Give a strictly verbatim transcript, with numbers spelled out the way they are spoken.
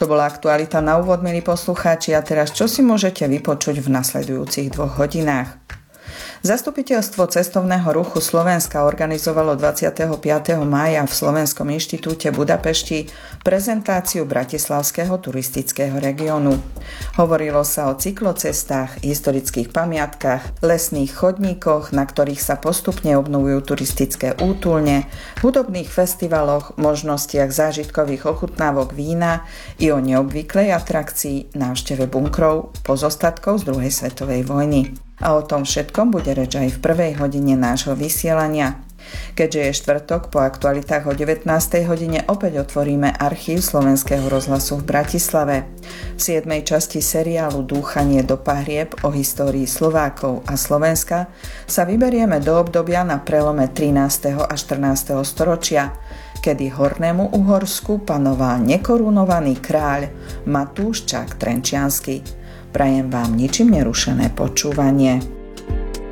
To bola aktualita na úvod, milí poslucháči, a teraz čo si môžete vypočuť v nasledujúcich dvoch hodinách? Zastupiteľstvo cestovného ruchu Slovenska organizovalo dvadsiateho piateho mája v Slovenskom inštitúte Budapešti prezentáciu bratislavského turistického regiónu. Hovorilo sa o cyklocestách, historických pamiatkách, lesných chodníkoch, na ktorých sa postupne obnovujú turistické útulne, hudobných festivaloch, možnostiach zážitkových ochutnávok vína i o neobvyklej atrakcii návšteve bunkrov pozostatkov z druhej svetovej vojny. A o tom všetkom bude reč aj v prvej hodine nášho vysielania. Keďže je štvrtok, po aktualitách o devätnástej hodine opäť otvoríme archív Slovenského rozhlasu v Bratislave. V siedmej časti seriálu Dúchanie do pahrieb o histórii Slovákov a Slovenska sa vyberieme do obdobia na prelome trinásteho a štrnásteho storočia, kedy Hornému Uhorsku panoval nekorunovaný kráľ Matúš Čak Trenčiansky. Prajem vám ničím nerušené počúvanie.